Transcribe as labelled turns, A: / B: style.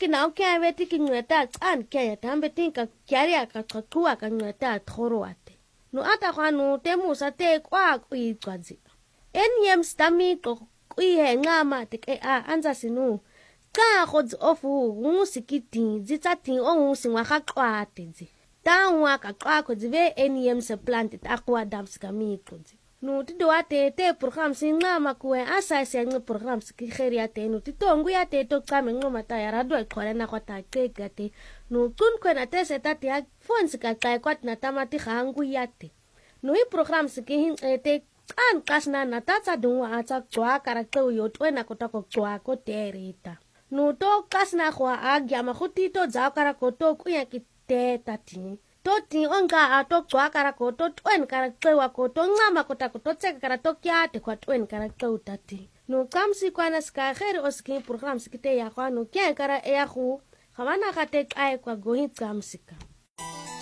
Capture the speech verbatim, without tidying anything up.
A: ki na ke veti ki ngweta tsan ke ya tambe tinka kyari aka qaqwa ka ngweta thorowate no ata kwanu temusa te kwa kwicwadzi enyem stami qo kwihe nqama te ke a anza sinu ka godzi ofu ngusikiti dzitsati ongusi ngwa khaqwate dzi tangwa ka qaqo dzive enyem se plant ta kwa dabs ka miqodzi no ti do ate te program sinqama kuwe asasi yanqi programs ki kheri ya te no ti tongu ya te to qame nqoma ta ya radio iqhwala na kwata qeka te no qun khwena te seta te ya phones ka xa kwat na tamati khangu ya te no i programs ki hin te an qasna na ta tsa dungwa atsa qwa kara qeu yo twena kota ko qwa ko terita no to qasna khwa agya ma khutito dza kara ko to ku ya ki te tati toti onga ato qwa kara ko to twen kara qewa ko to ngama kota ko to tseka kara to kyate kwa twen kara qeu tati no kamsi kwana ska kheri oski program skite ya kwa no kya kara e ya khu khamana khate qai kwa gohi kamsika